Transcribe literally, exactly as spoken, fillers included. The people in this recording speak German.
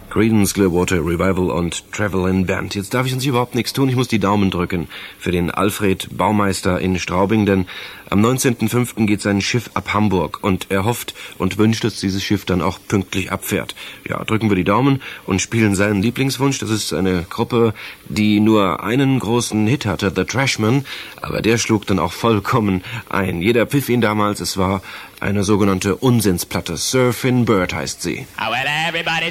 Creedence Clearwater Revival und Travelin' Band. Jetzt darf ich uns überhaupt nichts tun. Ich muss die Daumen drücken für den Alfred Baumeister in Straubing, denn am neunzehnten fünften geht sein Schiff ab Hamburg und er hofft und wünscht, dass dieses Schiff dann auch pünktlich abfährt. Ja, drücken wir die Daumen und spielen seinen Lieblingswunsch. Das ist eine Gruppe, die nur einen großen Hit hatte, The Trashmen, aber der schlug dann auch vollkommen ein. Jeder pfiff ihn damals. Es war eine sogenannte Unsinnsplatte. Surfin' Bird heißt sie. Oh, well, everybody